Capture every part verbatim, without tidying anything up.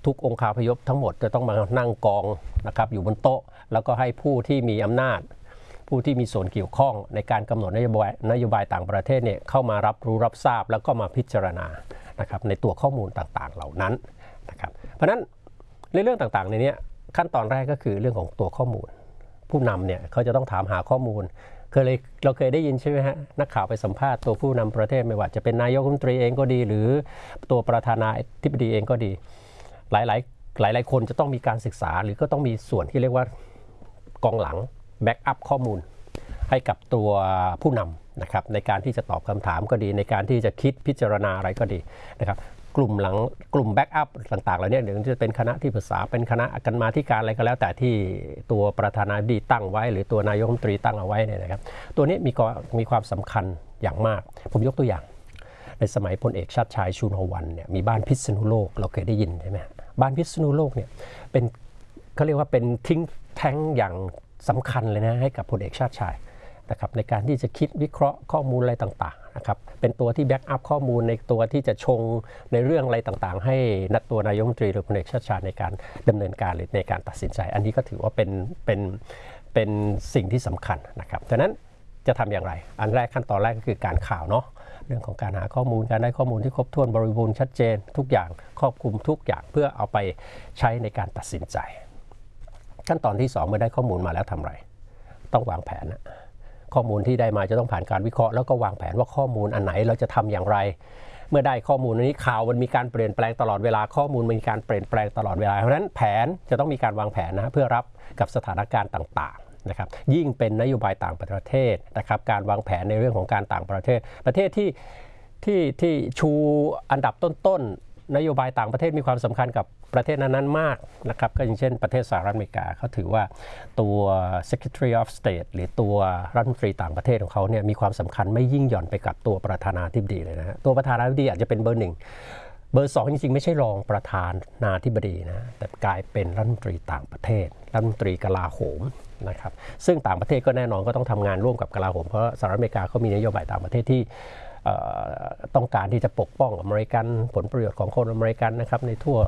ทุกองคาพยพทั้งหมดจะต้องมานั่งกองนะครับอยู่บนโต๊ะแล้วก็ให้ผู้ที่มีอำนาจผู้ที่มีส่วนเกี่ยวข้องในการกำหนดนโยบายนโยบายต่างประเทศเนี่ยเข้ามารับรู้รับทราบแล้วก็มาพิจารณานะครับในตัวข้อมูลต่างๆเหล่านั้นนะครับเพราะฉะนั้นในเรื่องต่างๆในนี้ขั้นตอนแรกก็คือเรื่องของตัวข้อมูลผู้นำเนี่ยเขาจะต้องถามหาข้อมูลเคยเราเคยได้ยินใช่ไหมฮะนักข่าวไปสัมภาษณ์ตัวผู้นำประเทศไม่ว่าจะเป็นนายกรัฐมนตรีเองก็ดีหรือตัวประธานาธิบดีเองก็ดีหลายๆหลายๆคนจะต้องมีการศึกษาหรือก็ต้องมีส่วนที่เรียกว่ากองหลังแบ็กอัพข้อมูลให้กับตัวผู้นำนะครับในการที่จะตอบคำถามก็ดีในการที่จะคิดพิจารณาอะไรก็ดีนะครับกลุ่มหลังกลุ่มแบ็กอัพต่างๆเหล่านี้เดี๋ยวจะเป็นคณะที่ปรึกษาเป็นคณะกรรมาธิการอะไรก็แล้วแต่ที่ตัวประธานาธิบดีตั้งไว้หรือตัวนายกรัฐมนตรีตั้งเอาไว้เนี่ยนะครับตัวนี้มีมีความสำคัญอย่างมากผมยกตัวอย่างในสมัยพลเอกชาติชายชูนวันเนี่ยมีบ้านพิษณุโลกเราเคยได้ยินใช่ไหมบ้านพิษณุโลกเนี่ยเป็นเขาเรียกว่าเป็นทิ้งแท้งอย่างสำคัญเลยนะให้กับพลเอกชาติชายนะครับในการที่จะคิดวิเคราะห์ข้อมูลอะไรต่างๆนะครับเป็นตัวที่แบ็กอัพข้อมูลในตัวที่จะชงในเรื่องอะไรต่างๆให้นักตัวนายกรัฐมนตรีหรือพลเอกชาติชายในการดำเนินการหรือในการตัดสินใจอันนี้ก็ถือว่าเป็นเป็นเป็นสิ่งที่สำคัญนะครับฉะนั้นจะทำอย่างไรอันแรกขั้นตอนแรกก็คือการข่าวเนาะเรื่องของการหาข้อมูลการได้ข้อมูลที่ครบถ้วนบริบูรณ์ชัดเจนทุกอย่างครอบคลุมทุกอย่างเพื่อเอาไปใช้ในการตัดสินใจขั้นตอนที่สองเมื่อได้ข้อมูลมาแล้วทำไรต้องวางแผนนะข้อมูลที่ได้มาจะต้องผ่านการวิเคราะห์แล้วก็วางแผนว่าข้อมูลอันไหนเราจะทำอย่างไรเมื่อได้ข้อมูลนี้ข่าวมันมีการเปลี่ยนแปลงตลอดเวลาข้อมูลมีการเปลี่ยนแปลงตลอดเวลาเพราะฉะนั้นแผนจะต้องมีการวางแผนนะเพื่อรับกับสถานการณ์ต่างๆนะครับยิ่งเป็นนโยบายต่างประเทศนะครับการวางแผนในเรื่องของการต่างประเทศประเทศที่ที่ที่ชูอันดับต้นๆนโยบายต่างประเทศมีความสำคัญกับประเทศนั้นๆมากนะครับก็อย่างเช่นประเทศสหรัฐอเมริกาเขาถือว่าตัว Secretary of State หรือตัวรัฐมนตรีต่างประเทศของเขาเนี่ยมีความสำคัญไม่ยิ่งหย่อนไปกับตัวประธานาธิบดีเลยนะฮะตัวประธานาธิบดีอาจจะเป็นเบอร์หนึ่งเบอร์สองจริงๆไม่ใช่รองประธานาธิบดีนะแต่กลายเป็นรัฐมนตรีต่างประเทศรัฐมนตรีกลาโหมนะครับซึ่งต่างประเทศก็แน่นอนก็ต้องทำงานร่วมกับกลาโหมเพราะสหรัฐอเมริกาเขามีนโยบายต่างประเทศที่ต้องการที่จะปกป้องอเมริกันผลประโยชน์ของคนอเมริกันนะครับในทั่ว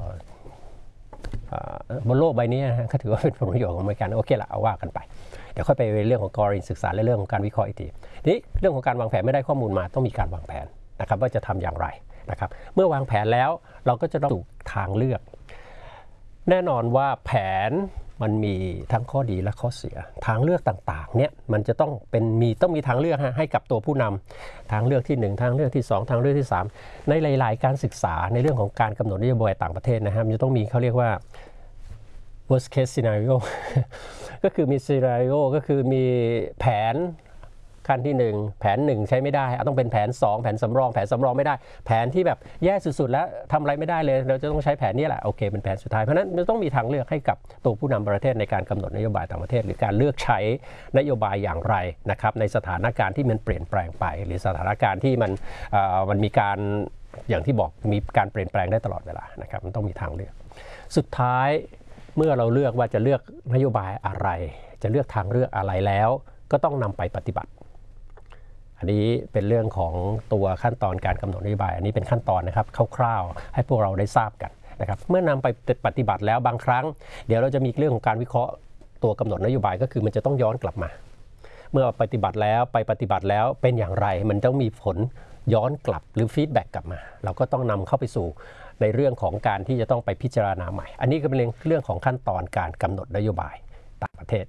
บนโลกใบนี้ก็ถือว่าเป็นผลประโยชน์ของอเมริกันโอเคละเอาว่ากันไปเดี๋ยวค่อยไปเรื่องของกรณีศึกษาและเรื่องของการวิเคราะห์อีกทีทีนี้เรื่องของการวางแผนไม่ได้ข้อมูลมาต้องมีการวางแผนนะครับว่าจะทำอย่างไรนะครับเมื่อวางแผนแล้วเราก็จะต้องดูทางเลือกแน่นอนว่าแผนมันมีทั้งข้อดีและข้อเสียทางเลือกต่างๆเนี่ยมันจะต้องเป็นมีต้องมีทางเลือกให้กับตัวผู้นำทางเลือกที่หนึ่งทางเลือกที่สองทางเลือกที่สามในหลายๆการศึกษาในเรื่องของการกำหนดนโยบายต่างประเทศนะฮะมันจะต้องมีเขาเรียกว่า worst case scenario ก็คือมี scenario ก็คือมีแผนขั้นที่หนึ่งแผนหนึ่งใช้ไม่ได้ต้องเป็นแผนสองแผนสำรองแผนสำรองไม่ได้แผนที่แบบแย่สุดๆแล้วทำอะไรไม่ได้เลยเราจะต้องใช้แผนนี้แหละโอเคเป็นแผนสุดท้ายเพราะนั้นมันต้องมีทางเลือกให้กับตัวผู้นำประเทศในการกำหนดนโยบายต่างประเทศหรือการเลือกใช้นโยบายอย่างไรนะครับในสถานการณ์ที่มันเปลี่ยนแปลงไปหรือสถานการณ์ที่มันมันมีการอย่างที่บอกมีการเปลี่ยนแปลงได้ตลอดเวลานะครับมันต้องมีทางเลือกสุดท้ายเมื่อเราเลือกว่าจะเลือกนโยบายอะไรจะเลือกทางเลือกอะไรแล้วก็ต้องนำไปปฏิบัติอันนี้เป็นเรื่องของตัวขั้นตอนการกำหนดนโยบายอันนี้เป็นขั้นตอนนะครับคร่าวๆให้พวกเราได้ทราบกันนะครับเมื่อนำไปปฏิบัติแล้วบางครั้งเดี๋ยวเราจะมีเรื่องของการวิเคราะห์ตัวกำหนดนโยบายก็คือมันจะต้องย้อนกลับมาเมื่อปฏิบัติแล้วไปปฏิบัติแล้วเป็นอย่างไรมันต้องมีผลย้อนกลับหรือฟีดแบ็กกลับมาเราก็ต้องนำเข้าไปสู่ในเรื่องของการที่จะต้องไปพิจารณาใหม่อันนี้ก็เป็นเรื่องของขั้นตอนการกำหนดนโยบายต่างประเทศ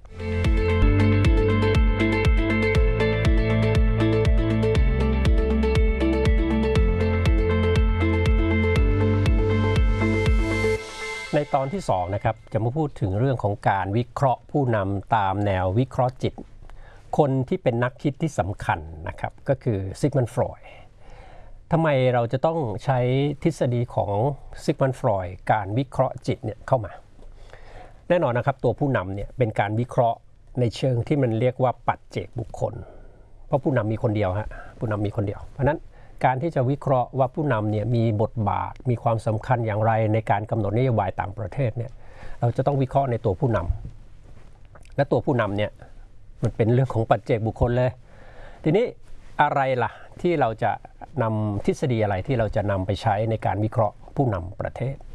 ในตอนที่สองนะครับจะมาพูดถึงเรื่องของการวิเคราะห์ผู้นำตามแนววิเคราะห์จิตคนที่เป็นนักคิดที่สำคัญนะครับก็คือซิกมันด์ฟรอยด์ทำไมเราจะต้องใช้ทฤษฎีของซิกมันด์ฟรอยด์การวิเคราะห์จิตเนี่ยเข้ามาแน่นอนนะครับตัวผู้นำเนี่ยเป็นการวิเคราะห์ในเชิงที่มันเรียกว่าปัจเจกบุคคลเพราะผู้นำมีคนเดียวฮะผู้นำมีคนเดียวเพราะนั้นการที่จะวิเคราะห์ว่าผู้นำเนี่ยมีบทบาทมีความสำคัญอย่างไรในการกำหนดนโยบายต่างประเทศเนี่ยเราจะต้องวิเคราะห์ในตัวผู้นำและตัวผู้นำเนี่ยมันเป็นเรื่องของปัจเจกบุคคลเลยทีนี้อะไรล่ะที่เราจะนำทฤษฎีอะไรที่เราจะนำไปใช้ในการวิเคราะห์ผู้นำประเทศ